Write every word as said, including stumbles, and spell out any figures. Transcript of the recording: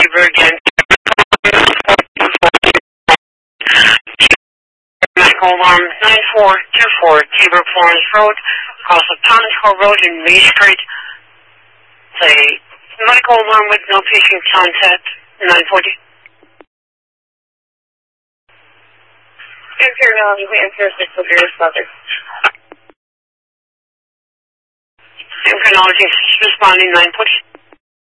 fever again. Medical alarm nine four two four, Tabor Florence Road, across the Tonto Road in May Street. Say, medical alarm with no patient contact, nine forty. Imperial, we enter physical bureau subject. Endocrinology responding nine forty.